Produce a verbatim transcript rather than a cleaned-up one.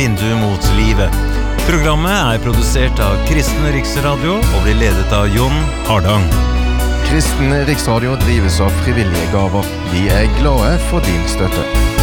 vindu mot livet. Programmet er produsert av Kristen Riksradio og blir ledet av Jon Hardang. Kristen Riksradio drives av frivillige gaver. Vi er glade for din støtte.